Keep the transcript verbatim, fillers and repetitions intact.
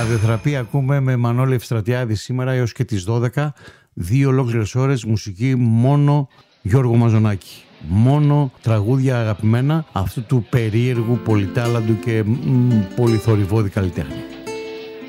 Ραδιοθεραπεία ακούμε με Μανώλη Ευστρατιάδη σήμερα έως και τις δώδεκα. Δύο ολόκληρες ώρες μουσική μόνο Γιώργο Μαζονάκη. Μόνο τραγούδια αγαπημένα αυτού του περίεργου, πολυτάλαντου και μ, πολυθορυβώδη καλλιτέχνη.